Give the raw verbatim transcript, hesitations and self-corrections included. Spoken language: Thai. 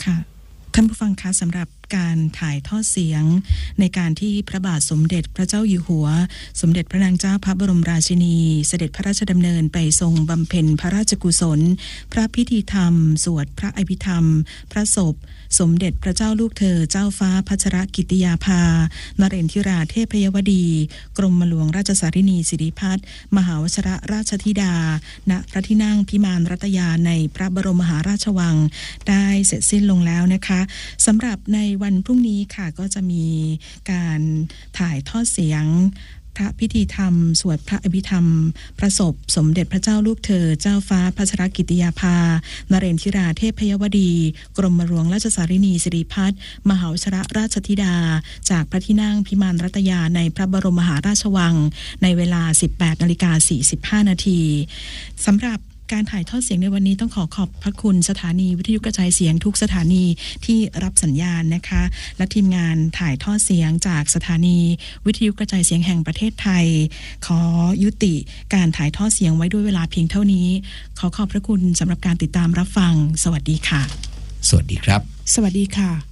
ค่ะท่านผู้ฟังคะสำหรับการถ่ายทอดเสียงในการที่พระบาทสมเด็จพระเจ้าอยู่หัวสมเด็จพระนางเจ้าพระบรมราชินีเสด็จพระราชดำเนินไปทรงบำเพ็ญพระราชกุศลพระพิธีธรรมสวดพระอภิธรรมพระศพสมเด็จพระเจ้าลูกเธอเจ้าฟ้าพัชรกิติยาภานเรนทิราเทพยวดีกรมหลวงราชสารินีสิริพัฒน์มหาวชรราชธิดาณพระที่นั่งพิมานรัตยาในพระบรมมหาราชวังได้เสร็จสิ้นลงแล้วนะคะสำหรับในวันพรุ่งนี้ค่ะก็จะมีการถ่ายทอดเสียงพระพิธีธรรมสวดพระอภิธรรมพระศพสมเด็จพระเจ้าลูกเธอเจ้าฟ้าพัชรกิติยาภานเรนทิราเทพยวดีกรมหลวงราชสารินีสิริพัฒน์มหาวชรราชธิดาจากพระที่นั่งพิมานรัตยาในพระบรมมหาราชวังในเวลา สิบแปดนาฬิกาสี่สิบห้านาทีสำหรับการถ่ายทอดเสียงในวันนี้ต้องขอขอบพระคุณสถานีวิทยุกระจายเสียงทุกสถานีที่รับสัญญาณนะคะและทีมงานถ่ายทอดเสียงจากสถานีวิทยุกระจายเสียงแห่งประเทศไทยขอยุติการถ่ายทอดเสียงไว้ด้วยเวลาเพียงเท่านี้ขอขอบพระคุณสำหรับการติดตามรับฟังสวัสดีค่ะสวัสดีครับสวัสดีค่ะ